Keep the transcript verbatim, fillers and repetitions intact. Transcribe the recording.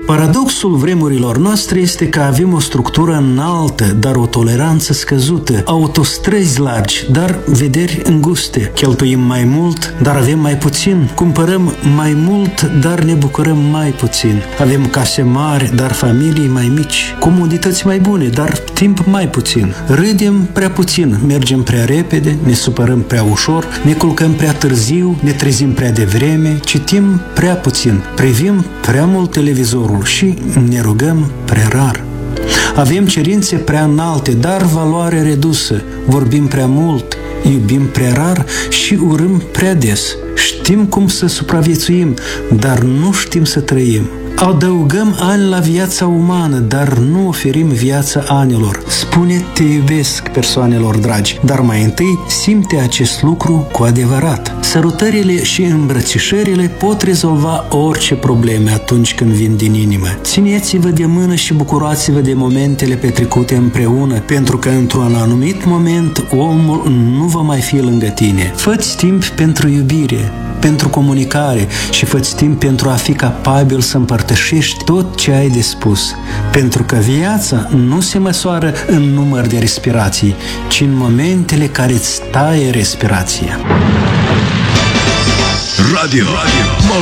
Paradoxul vremurilor noastre este că avem o structură înaltă, dar o toleranță scăzută, autostrăzi largi, dar vederi înguste. Cheltuim mai mult, dar avem mai puțin. Cumpărăm mai mult, dar ne bucurăm mai puțin. Avem case mari, dar familii mai mici. Comodități mai bune, dar timp mai puțin. Râdem prea puțin, mergem prea repede, ne supărăm prea ușor, ne culcăm prea târziu, ne trezim prea devreme, citim prea puțin, privim prea mult televizorul și ne rugăm prea rar. Avem cerințe prea înalte, dar valoare redusă. Vorbim prea mult, iubim prea rar și urâm prea des. Știm cum să supraviețuim, dar nu știm să trăim. Adăugăm ani la viața umană, dar nu oferim viața anilor. Spune te iubesc persoanelor dragi, dar mai întâi simte acest lucru cu adevărat. Sărutările și îmbrățișările pot rezolva orice probleme atunci când vin din inimă. Țineți-vă de mână și bucurați-vă de momentele petrecute împreună, pentru că într-un anumit moment omul nu va mai fi lângă tine. Fă-ți timp pentru iubire, pentru comunicare și fă-ți timp pentru a fi capabil să împărtășești tot ce ai de spus. Pentru că viața nu se măsoară în număr de respirații, ci în momentele care îți taie respirația. Radio, Radio.